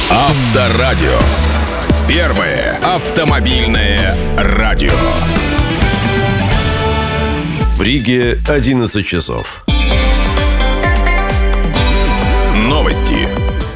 Авторадио. Первое автомобильное радио. В Риге 11 часов. Новости.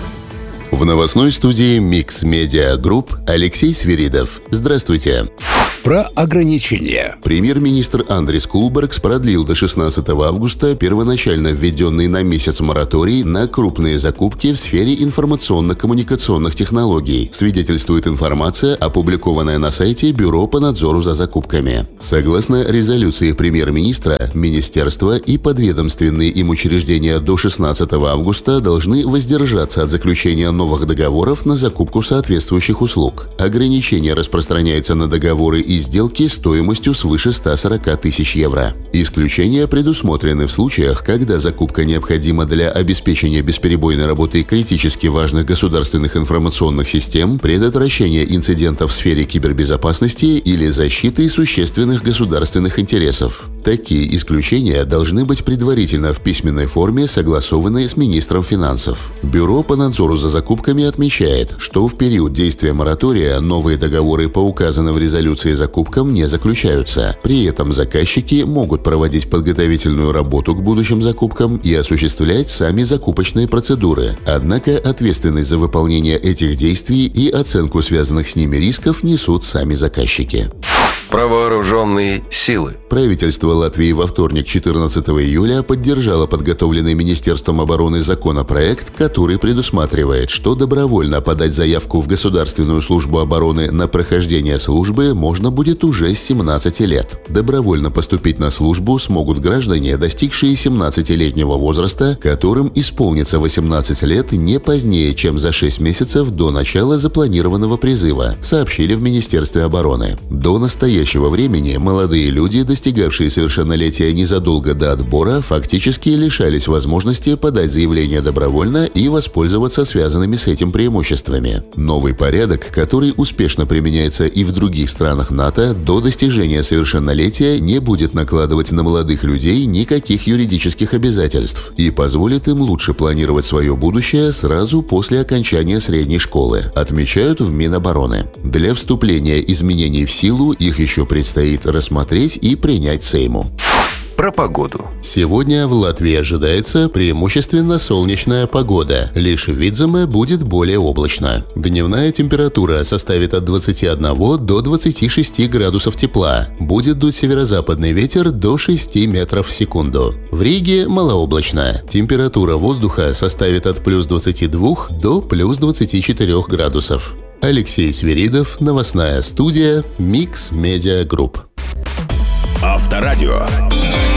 В новостной студии Mix Media Group Алексей Свиридов. Здравствуйте. Про ограничения. Премьер-министр Андрис Кулбергс продлил до 16 августа первоначально введенный на месяц мораторий на крупные закупки в сфере информационно-коммуникационных технологий, свидетельствует информация, опубликованная на сайте Бюро по надзору за закупками. Согласно резолюции премьер-министра, министерства и подведомственные им учреждения до 16 августа должны воздержаться от заключения новых договоров на закупку соответствующих услуг. Ограничение распространяется на договоры и сделки стоимостью свыше 140 тысяч евро. Исключения предусмотрены в случаях, когда закупка необходима для обеспечения бесперебойной работы критически важных государственных информационных систем, предотвращения инцидентов в сфере кибербезопасности или защиты существенных государственных интересов. Такие исключения должны быть предварительно в письменной форме согласованы с министром финансов. Бюро по надзору за закупками отмечает, что в период действия моратория новые договоры по указанным в резолюции закупкам не заключаются. При этом заказчики могут проводить подготовительную работу к будущим закупкам и осуществлять сами закупочные процедуры. Однако ответственность за выполнение этих действий и оценку связанных с ними рисков несут сами заказчики. Про вооруженные силы. Правительство Латвии во вторник, 14 июля, поддержало подготовленный Министерством обороны законопроект, который предусматривает, что добровольно подать заявку в Государственную службу обороны на прохождение службы можно будет уже с 17 лет. Добровольно поступить на службу смогут граждане, достигшие 17-летнего возраста, которым исполнится 18 лет не позднее, чем за 6 месяцев до начала запланированного призыва, сообщили в Министерстве обороны. До настоящего времени молодые люди, достигавшие совершеннолетия незадолго до отбора, фактически лишались возможности подать заявление добровольно и воспользоваться связанными с этим преимуществами. Новый порядок, который успешно применяется и в других странах НАТО, до достижения совершеннолетия не будет накладывать на молодых людей никаких юридических обязательств и позволит им лучше планировать свое будущее сразу после окончания средней школы, отмечают в Минобороны. Для вступления изменений в силу их еще предстоит рассмотреть и принять Сейму. Про погоду. Сегодня в Латвии ожидается преимущественно солнечная погода. Лишь в Видземе будет более облачно. Дневная температура составит от 21 до 26 градусов тепла. Будет дуть северо-западный ветер до 6 метров в секунду. В Риге малооблачно. Температура воздуха составит от плюс 22 до плюс 24 градусов. Алексей Свиридов, новостная студия Mix Media Group. Авторадио.